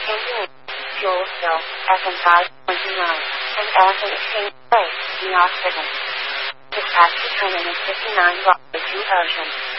Engineering, fuel spill, FM529, and elephant exchange place, New York City. Dispatch determined 59 Broadway 2000.